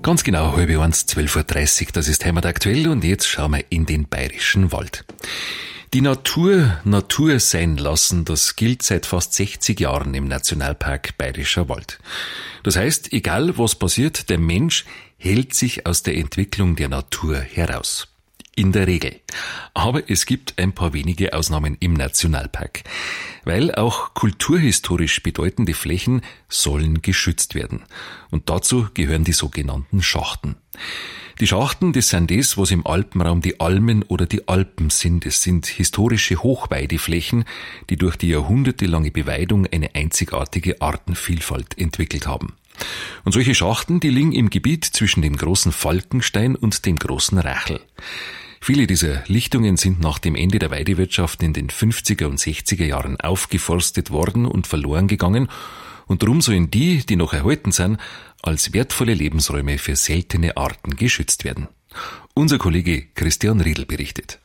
Ganz genau, 12:30 12:30 Uhr, das ist Heimat aktuell und jetzt schauen wir in den Bayerischen Wald. Die Natur sein lassen, das gilt seit fast 60 Jahren im Nationalpark Bayerischer Wald. Das heißt, egal was passiert, der Mensch hält sich aus der Entwicklung der Natur heraus. In der Regel. Aber es gibt ein paar wenige Ausnahmen im Nationalpark. Weil auch kulturhistorisch bedeutende Flächen sollen geschützt werden. Und dazu gehören die sogenannten Schachten. Die Schachten, das sind das, was im Alpenraum die Almen oder die Alpen sind. Es sind historische Hochweideflächen, die durch die jahrhundertelange Beweidung eine einzigartige Artenvielfalt entwickelt haben. Und solche Schachten, die liegen im Gebiet zwischen dem großen Falkenstein und dem großen Rachel. Viele dieser Lichtungen sind nach dem Ende der Weidewirtschaft in den 50er und 60er Jahren aufgeforstet worden und verloren gegangen. Und darum sollen die noch erhalten sind, als wertvolle Lebensräume für seltene Arten geschützt werden. Unser Kollege Christian Riedl berichtet.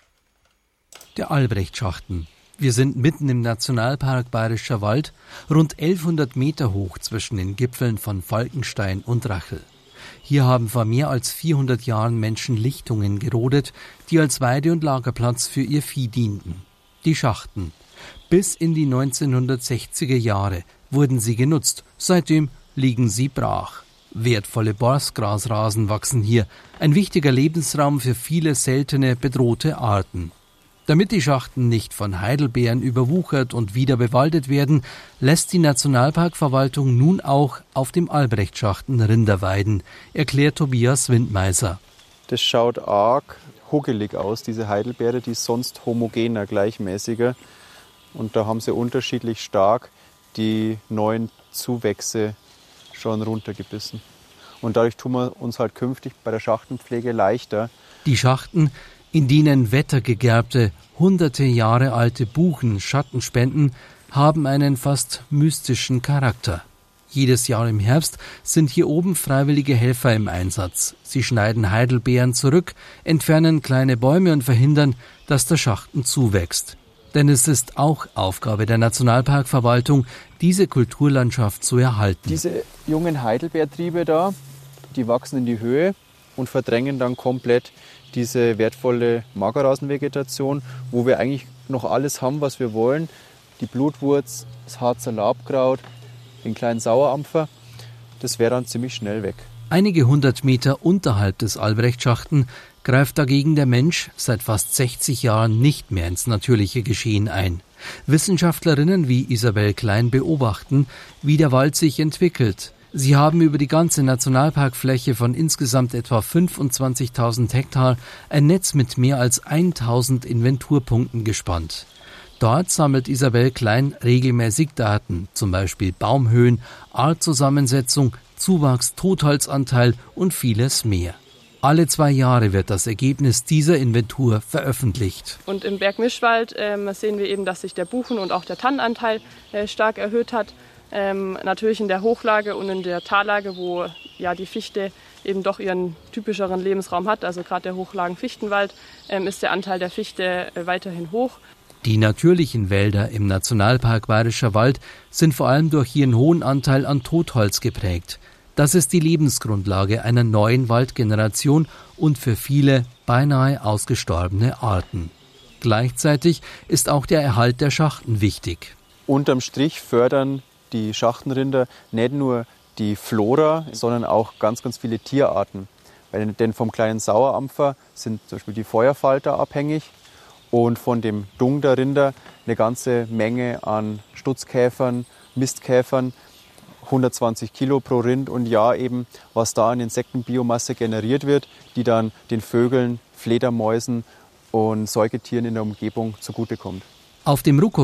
Der Albrechtschachten. Wir sind mitten im Nationalpark Bayerischer Wald, rund 1100 Meter hoch zwischen den Gipfeln von Falkenstein und Rachel. Hier haben vor mehr als 400 Jahren Menschen Lichtungen gerodet, die als Weide- und Lagerplatz für ihr Vieh dienten. Die Schachten. Bis in die 1960er Jahre wurden sie genutzt, seitdem liegen sie brach. Wertvolle Borstgrasrasen wachsen hier, ein wichtiger Lebensraum für viele seltene, bedrohte Arten. Damit die Schachten nicht von Heidelbeeren überwuchert und wieder bewaldet werden, lässt die Nationalparkverwaltung nun auch auf dem Albrechtschachten Rinder weiden, erklärt Tobias Windmeiser. Das schaut arg huggelig aus, diese Heidelbeere, die ist sonst homogener, gleichmäßiger. Und da haben sie unterschiedlich stark die neuen Zuwächse schon runtergebissen. Und dadurch tun wir uns halt künftig bei der Schachtenpflege leichter. Die Schachten, in denen wettergegerbte, hunderte Jahre alte Buchen Schatten spenden, haben einen fast mystischen Charakter. Jedes Jahr im Herbst sind hier oben freiwillige Helfer im Einsatz. Sie schneiden Heidelbeeren zurück, entfernen kleine Bäume und verhindern, dass der Schachten zuwächst. Denn es ist auch Aufgabe der Nationalparkverwaltung, diese Kulturlandschaft zu erhalten. Diese jungen Heidelbeertriebe da, die wachsen in die Höhe und verdrängen dann komplett diese wertvolle Magerrasenvegetation, wo wir eigentlich noch alles haben, was wir wollen. Die Blutwurz, das Harzer Labkraut, den kleinen Sauerampfer, das wäre dann ziemlich schnell weg. Einige 100 Meter unterhalb des Albrechtschachten greift dagegen der Mensch seit fast 60 Jahren nicht mehr ins natürliche Geschehen ein. Wissenschaftlerinnen wie Isabel Klein beobachten, wie der Wald sich entwickelt. Sie haben über die ganze Nationalparkfläche von insgesamt etwa 25.000 Hektar ein Netz mit mehr als 1.000 Inventurpunkten gespannt. Dort sammelt Isabel Klein regelmäßig Daten, zum Beispiel Baumhöhen, Artzusammensetzung, Zuwachs, Totholzanteil und vieles mehr. Alle 2 Jahre wird das Ergebnis dieser Inventur veröffentlicht. Und im Bergmischwald sehen wir eben, dass sich der Buchen- und auch der Tannenanteil stark erhöht hat. Natürlich in der Hochlage und in der Tallage, wo ja die Fichte eben doch ihren typischeren Lebensraum hat, also gerade der Hochlagen-Fichtenwald, ist der Anteil der Fichte weiterhin hoch. Die natürlichen Wälder im Nationalpark Bayerischer Wald sind vor allem durch ihren hohen Anteil an Totholz geprägt. Das ist die Lebensgrundlage einer neuen Waldgeneration und für viele beinahe ausgestorbene Arten. Gleichzeitig ist auch der Erhalt der Schachten wichtig. Unterm Strich fördern die Schachtenrinder nicht nur die Flora, sondern auch ganz, ganz viele Tierarten. Denn vom kleinen Sauerampfer sind zum Beispiel die Feuerfalter abhängig und von dem Dung der Rinder eine ganze Menge an Stutzkäfern, Mistkäfern, 120 Kilo pro Rind und Jahr eben, was da an Insektenbiomasse generiert wird, die dann den Vögeln, Fledermäusen und Säugetieren in der Umgebung zugutekommt. Auf dem